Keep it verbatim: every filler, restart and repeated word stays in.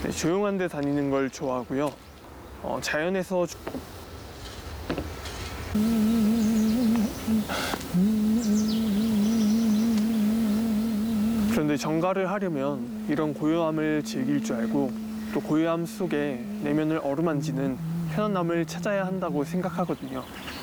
네, 조용한 데 다니는 걸 좋아하고요. 어, 자연에서 주... 그런데 정갈을 하려면 이런 고요함을 즐길 줄 알고 또 고요함 속에 내면을 어루만지는 편안함을 찾아야 한다고 생각하거든요.